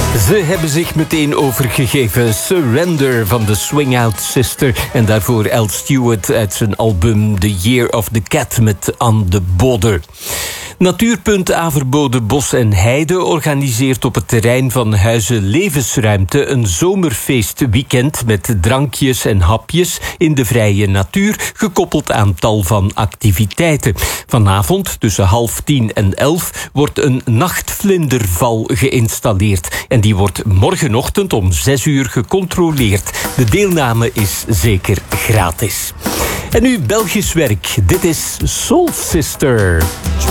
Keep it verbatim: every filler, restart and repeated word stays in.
Ze hebben zich meteen overgegeven. Surrender van de Swing Out Sister. En daarvoor Al Stewart uit zijn album The Year of the Cat met On the Border. Natuurpunt Averboden Bos en Heide organiseert op het terrein van Huize Levensruimte een zomerfeestweekend met drankjes en hapjes in de vrije natuur, gekoppeld aan tal van activiteiten. Vanavond tussen half tien en elf wordt een nachtvlinderval geïnstalleerd en die wordt morgenochtend om zes uur gecontroleerd. De deelname is zeker gratis. En nu Belgisch werk. Dit is Soul Sister.